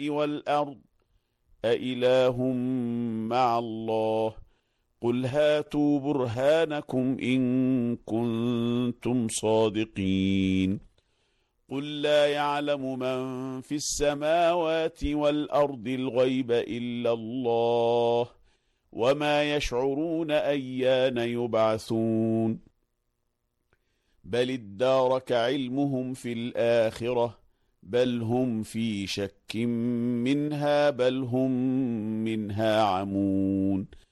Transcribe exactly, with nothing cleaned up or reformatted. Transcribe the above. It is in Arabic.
السماء والأرض أإله مع الله قل هاتوا برهانكم إن كنتم صادقين قل لا يعلم من في السماوات والأرض الغيب إلا الله وما يشعرون أيان يبعثون بل ادارك علمهم في الآخرة بل هم في شك منها بل هم منها عمون